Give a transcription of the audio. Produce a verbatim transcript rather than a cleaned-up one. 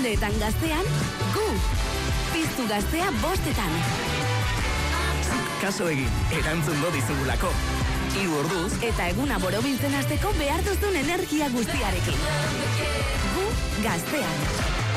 Arratsaldeetan gaztean, gu. Piztu gaztea bostetan. Kaso egin, erantzungo dizugulako. Hiru orduz eta eguna borobiltzen hasteko behar duzun energia guztiarekin. Gu gaztean.